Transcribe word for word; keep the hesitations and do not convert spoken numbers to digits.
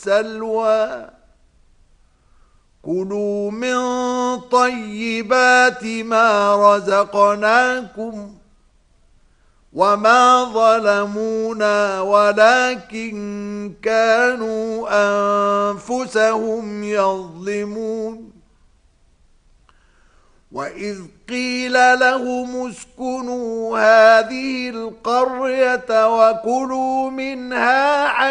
السلوى كلوا من طيبات ما رزقناكم وما ظلمونا ولكن كانوا أنفسهم يظلمون وإذ قيل لهم اسكنوا هذه القرية وكلوا منها